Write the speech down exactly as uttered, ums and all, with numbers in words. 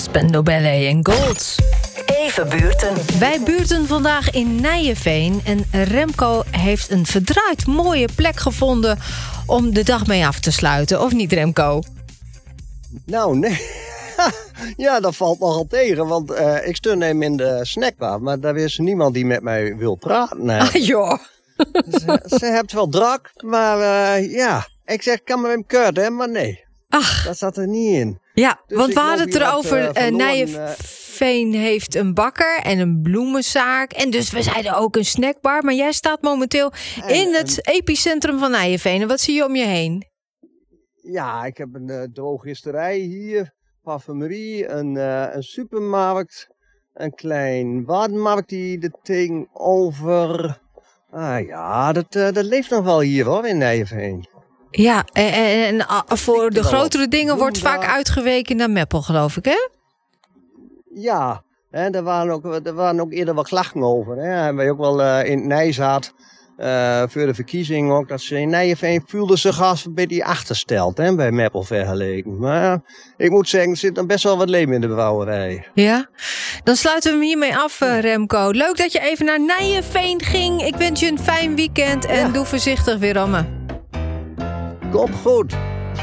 Spendo Ballet en Gold. Even buurten. Wij buurten vandaag in Nijenveen. En Remco heeft een verdraaid mooie plek gevonden om de dag mee af te sluiten. Of niet, Remco? Nou, nee. Ja, dat valt nogal tegen. Want uh, ik stond hem in de snackbar. Maar daar is niemand die met mij wil praten. Nee. Ah, joh. Ze, ze heeft wel drak. Maar uh, ja, ik zeg, kan met hem kuiten, maar nee. Ach. Dat zat er niet in. Ja, dus want we hadden het erover. Uh, uh, Nijenveen uh, heeft een bakker en een bloemenzaak. En dus we zeiden ook een snackbar. Maar jij staat momenteel en, in het en, epicentrum van Nijenveen. En wat zie je om je heen? Ja, ik heb een uh, drogisterij hier. Parfumerie, een, uh, een supermarkt. Een klein warenmarkt die de ting over... Ah ja, dat, uh, dat leeft nog wel hier hoor, in Nijenveen. Ja, en, en, en voor de grotere dingen wordt vaak uitgeweken naar Meppel, geloof ik, hè? Ja, en er waren ook, er waren ook eerder wat klachten over. Hè. Hebben wij ook wel uh, in het Nijzaad, uh, voor de verkiezingen ook, dat ze in Nijenveen voelden zich als een beetje achtersteld, hè, bij Meppel vergeleken. Maar uh, ik moet zeggen, er zit dan best wel wat leven in de brouwerij. Ja, dan sluiten we hem hiermee af, uh, Remco. Leuk dat je even naar Nijenveen ging. Ik wens je een fijn weekend en ja. Doe voorzichtig weer, Amme. Kom goed.